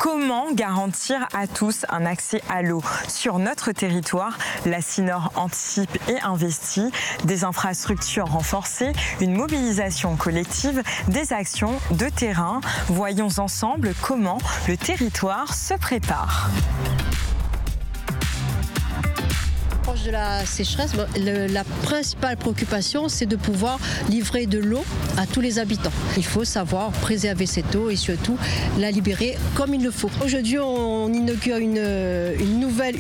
Comment garantir à tous un accès à l'eau sur notre territoire? La CINOR anticipe et investit des infrastructures renforcées, une mobilisation collective, des actions de terrain. Voyons ensemble comment le territoire se prépare. De la sécheresse, la principale préoccupation, c'est de pouvoir livrer de l'eau à tous les habitants. Il faut savoir préserver cette eau et surtout la libérer comme il le faut. Aujourd'hui, on inaugure une nouvelle